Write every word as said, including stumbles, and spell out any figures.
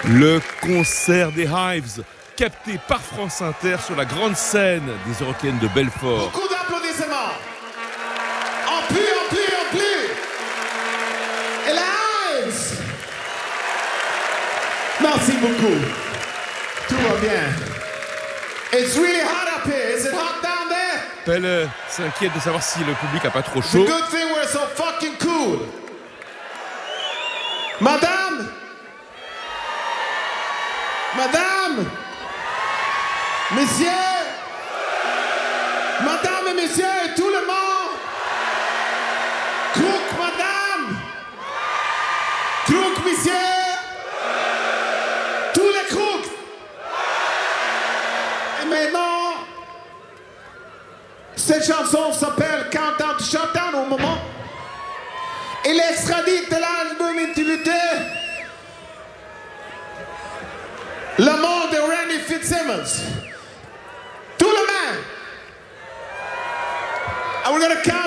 Le concert des Hives, capté par France Inter sur la grande scène des Eurockéennes de Belfort. Beaucoup d'applaudissements. En plus, en plus, en plus. Et les Hives. Merci beaucoup. Tout va bien. It's really hot up here. Is it hot down there? Pelle euh, s'inquiète de savoir si le public a pas trop It's a chaud. good thing we're so fucking cool. Madame. Madame. Messieurs. Madame et messieurs et tout le monde. Crook, madame. Crook, messieurs. Tous les crooks. Et maintenant, cette chanson s'appelle Countdown to Shutdown au moment. Il est extradit de l'album intitulé Le monde de Randy Fitzsimmons. Tout le monde. And we're gonna count